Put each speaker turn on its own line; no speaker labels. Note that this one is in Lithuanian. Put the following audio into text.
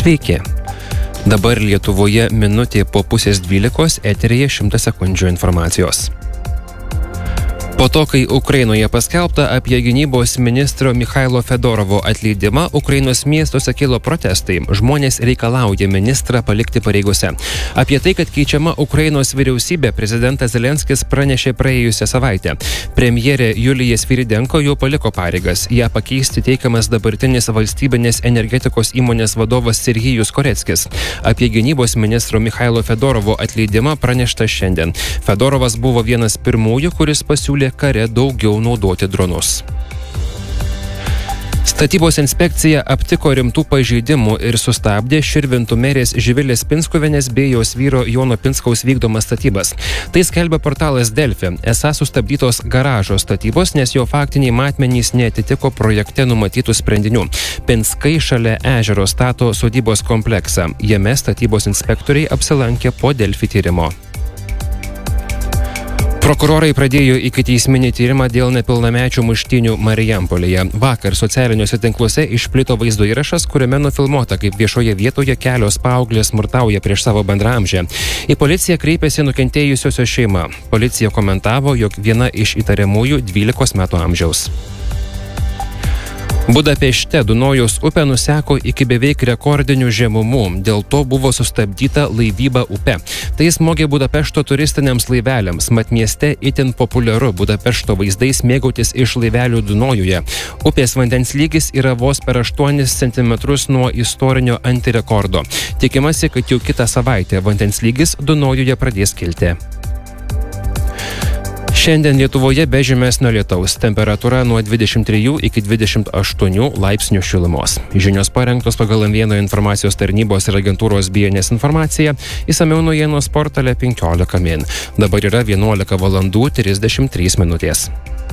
Sveiki. Dabar Lietuvoje minutė po 11:30 eteryje 100 sekundžių informacijos. Po to, kai Ukrainoje paskelbta apie gynybos ministro Michailo Fedorovo atleidimą, Ukrainos miestuose kilo protestai. Žmonės reikalauja ministrą palikti pareigose. Apie tai, kad keičiama Ukrainos vyriausybė, prezidentas Zelenskis pranešė praėjusią savaitę. Premjerė Julija Sviridenko jau paliko pareigas. Ją pakeisti teikiamas dabartinis valstybinės energetikos įmonės vadovas Serhijus Koreckis. Apie gynybos ministro Michailo Fedorovo atleidimą pranešta šiandien. Fedorovas buvo vienas pirmųjų, kuris pasiūlė kare daugiau naudoti dronus. Statybos inspekcija aptiko rimtų pažeidimų ir sustabdė Širvintų merės Živilės Pinskuvienės bei jos vyro Jono Pinskaus vykdomas statybas. Tai skelbia portalas Delfi. Esą sustabdytos garažo statybos, nes jo faktiniai matmenys neatitiko projekte numatytų sprendinių. Pinskai šalia ežero stato sodybos kompleksą. Jame statybos inspektoriai apsilankė po Delfi tyrimo. Prokurorai pradėjo ikiteisminį tyrimą dėl nepilnamečių muštynių Marijampolėje. Vakar socialiniuose tinkluose išplito vaizdo įrašas, kuriame nufilmuota, kaip viešoje vietoje kelios paauglės smurtauja prieš savo bendraamžę. Į policiją kreipėsi nukentėjusiosios šeima. Policija komentavo, jog viena iš įtariamųjų 12 metų amžiaus. Budapešte Dunojaus upė nuseko iki beveik rekordinių žemumų, dėl to buvo sustabdyta laivyba upe. Tai smogė Budapešto turistiniams laiveliams, mat mieste itin populiaru Budapešto vaizdais mėgautis iš laivelių Dunojuje. Upės vandens lygis yra vos per 8 cm nuo istorinio antirekordo. Tikimasi, kad jau kitą savaitę vandens lygis Dunojuje pradės kilti. Šiandien Lietuvoje be žymesnio lietaus, temperatūra nuo 23 iki 28 laipsnių šilumos. Žinios parengtos pagal M1 informacijos tarnybos ir agentūros BNS informaciją, išsamiau naujienos portale 15 min. Dabar yra 11:33.